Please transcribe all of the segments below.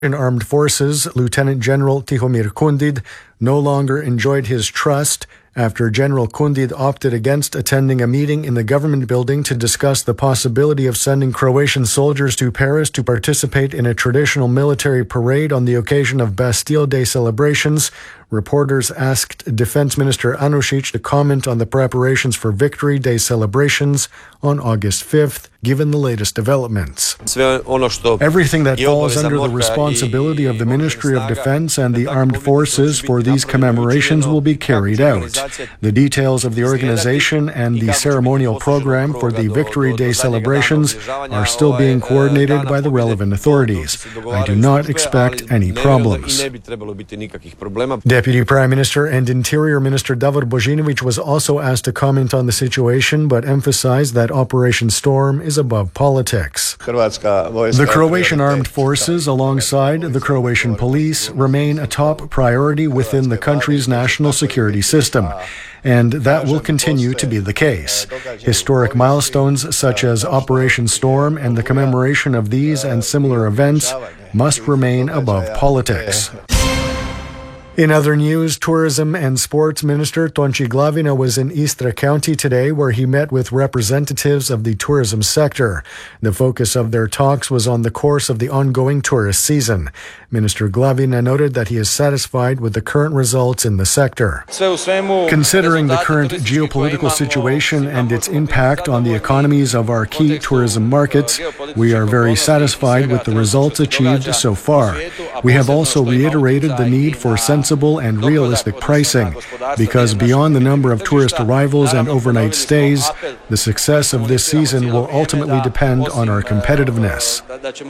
Armed Forces, Lieutenant General Tihomir Kundid, no longer enjoyed his trust after General Kundid opted against attending a meeting in the government building to discuss the possibility of sending Croatian soldiers to Paris to participate in a traditional military parade on the occasion of Bastille Day celebrations. Reporters asked Defense Minister Anušić to comment on the preparations for Victory Day celebrations on August 5th, given the latest developments. Everything that falls under the responsibility of the Ministry of Defense and the Armed Forces for these commemorations will be carried out. The details of the organization and the ceremonial program for the Victory Day celebrations are still being coordinated by the relevant authorities. I do not expect any problems. Deputy Prime Minister and Interior Minister Davor Božinović was also asked to comment on the situation, but emphasized that Operation Storm is above politics. The Croatian Armed Forces, alongside the Croatian police, remain a top priority within the country's national security system, and that will continue to be the case. Historic milestones such as Operation Storm and the commemoration of these and similar events must remain above politics. In other news, Tourism and Sports Minister Tonči Glavina was in Istra County today, where he met with representatives of the tourism sector. The focus of their talks was on the course of the ongoing tourist season. Minister Glavina noted that he is satisfied with the current results in the sector. Considering the current geopolitical situation and its impact on the economies of our key tourism markets, we are very satisfied with the results achieved so far. We have also reiterated the need for sensible and realistic pricing, because beyond the number of tourist arrivals and overnight stays, the success of this season will ultimately depend on our competitiveness.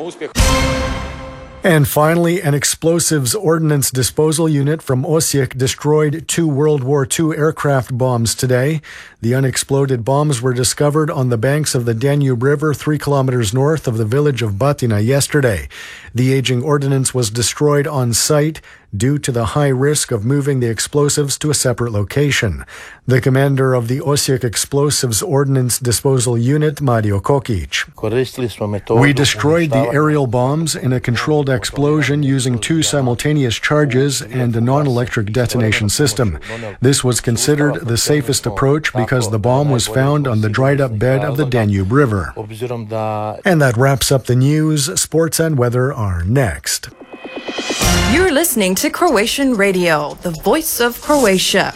And finally, an explosives ordnance disposal unit from Osijek destroyed 2 World War II aircraft bombs today. The unexploded bombs were discovered on the banks of the Danube River 3 kilometers north of the village of Batina yesterday. The aging ordnance was destroyed on site due to the high risk of moving the explosives to a separate location. The commander of the Osijek Explosives Ordnance Disposal Unit, Mario Kokić. We destroyed the aerial bombs in a controlled explosion using 2 simultaneous charges and a non-electric detonation system. This was considered the safest approach because the bomb was found on the dried-up bed of the Danube River. And that wraps up the news. Sports and weather are next. You're listening to Croatian Radio, the voice of Croatia.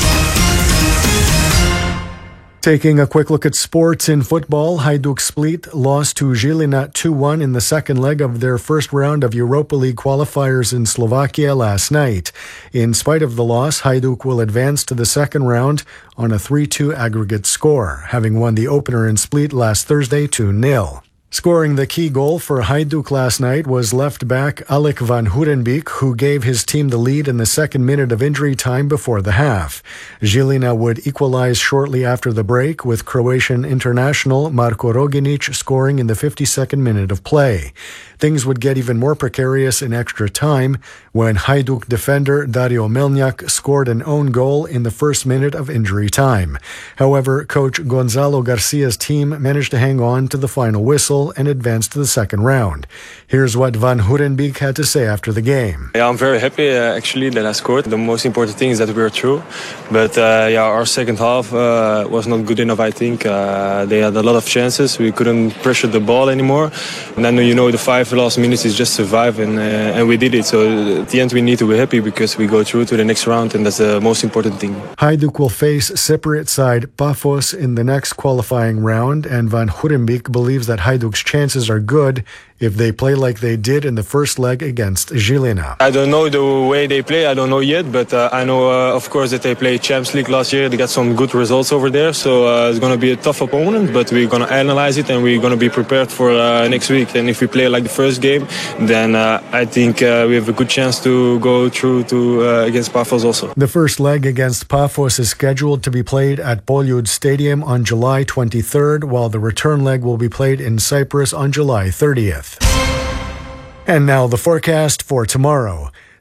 Taking a quick look at sports in football, Hajduk Split lost to Žilina 2-1 in the second leg of their first round of Europa League qualifiers in Slovakia last night. In spite of the loss, Hajduk will advance to the second round on a 3-2 aggregate score, having won the opener in Split last Thursday 2-0. Scoring the key goal for Hajduk last night was left-back Alek van Hurenbeek, who gave his team the lead in the second minute of injury time before the half. Žilina would equalize shortly after the break, with Croatian international Marko Roginić scoring in the 52nd minute of play. Things would get even more precarious in extra time when Hajduk defender Dario Melnjak scored an own goal in the first minute of injury time. However, coach Gonzalo Garcia's team managed to hang on to the final whistle and advance to the second round. Here's what Van Hurenbeek had to say after the game. Yeah, I'm very happy actually that I scored. The most important thing is that we were through. But our second half was not good enough, I think. They had a lot of chances. We couldn't pressure the ball anymore. And then, the 5 last minutes is just survive, and we did it. So at the end we need to be happy because we go through to the next round, and that's the most important thing. Hajduk will face Cypriot side Paphos in the next qualifying round, and Van Hurenbeek believes that Hajduk's chances are good if they play like they did in the first leg against Žilina. I don't know the way they play, I don't know yet, but I know of course that they played Champions League last year. They got some good results over there, so it's going to be a tough opponent, but we're going to analyze it and we're going to be prepared for next week. And if we play like the first game, then I think we have a good chance to go through to against Paphos also. The first leg against Paphos is scheduled to be played at Poljud Stadium on July 23rd, while the return leg will be played in Cyprus on July 30th. And now the forecast for tomorrow.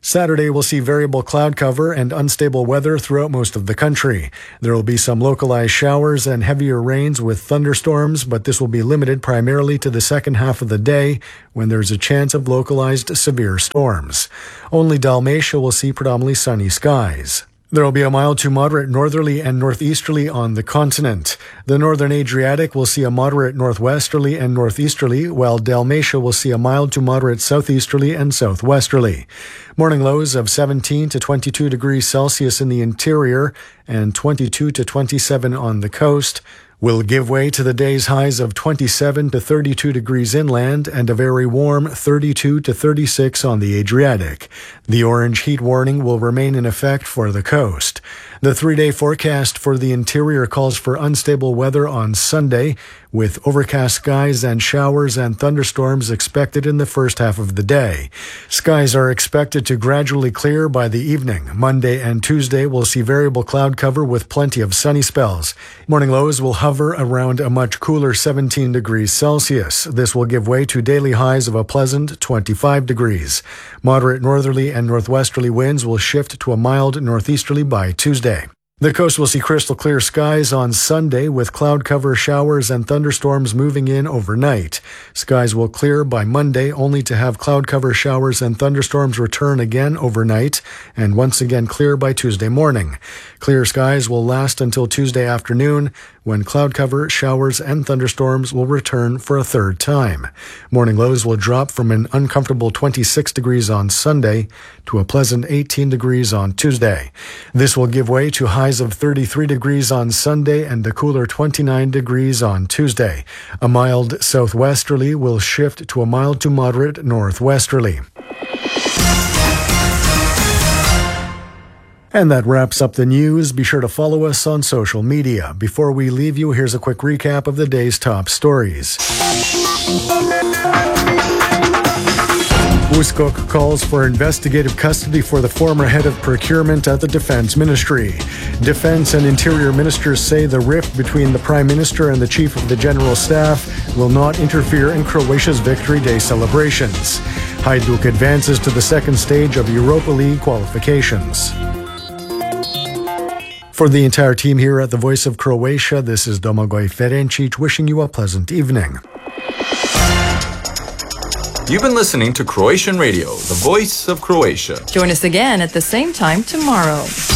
Saturday will see variable cloud cover and unstable weather throughout most of the country. There will be some localized showers and heavier rains with thunderstorms, but this will be limited primarily to the second half of the day when there's a chance of localized severe storms. Only Dalmatia will see predominantly sunny skies. There will be a mild to moderate northerly and northeasterly on the continent. The northern Adriatic will see a moderate northwesterly and northeasterly, while Dalmatia will see a mild to moderate southeasterly and southwesterly. Morning lows of 17 to 22 degrees Celsius in the interior and 22 to 27 on the coast will give way to the day's highs of 27 to 32 degrees inland and a very warm 32 to 36 on the Adriatic. The orange heat warning will remain in effect for the coast. The 3-day forecast for the interior calls for unstable weather on Sunday, with overcast skies and showers and thunderstorms expected in the first half of the day. Skies are expected to gradually clear by the evening. Monday and Tuesday will see variable cloud cover with plenty of sunny spells. Morning lows will hover around a much cooler 17 degrees Celsius. This will give way to daily highs of a pleasant 25 degrees. Moderate northerly and northwesterly winds will shift to a mild northeasterly by Tuesday. The coast will see crystal clear skies on Sunday with cloud cover, showers, and thunderstorms moving in overnight. Skies will clear by Monday, only to have cloud cover, showers, and thunderstorms return again overnight and once again clear by Tuesday morning. Clear skies will last until Tuesday afternoon, when cloud cover, showers, and thunderstorms will return for a third time. Morning lows will drop from an uncomfortable 26 degrees on Sunday to a pleasant 18 degrees on Tuesday. This will give way to highs of 33 degrees on Sunday and a cooler 29 degrees on Tuesday. A mild southwesterly will shift to a mild to moderate northwesterly. And that wraps up the news. Be sure to follow us on social media. Before we leave you, here's a quick recap of the day's top stories. USCOC calls for investigative custody for the former head of procurement at the Defense Ministry. Defense and Interior Ministers say the rift between the Prime Minister and the Chief of the General Staff will not interfere in Croatia's Victory Day celebrations. Hajduk advances to the second stage of Europa League qualifications. For the entire team here at the Voice of Croatia, this is Domagoj Ferencic wishing you a pleasant evening. You've been listening to Croatian Radio, the Voice of Croatia. Join us again at the same time tomorrow.